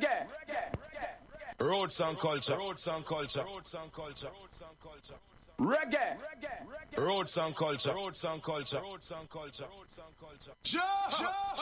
Roots and culture. Roots and culture. Roots and culture. Roots and culture. Reggae. Roots and culture. Roots and culture. Roots and culture. Roots and culture.